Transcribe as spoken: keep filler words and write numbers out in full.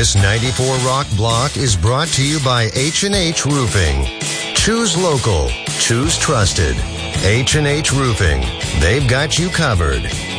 This ninety-four Rock block is brought to you by H and H Roofing. Choose local. Choose trusted. H and H Roofing. They've got you covered.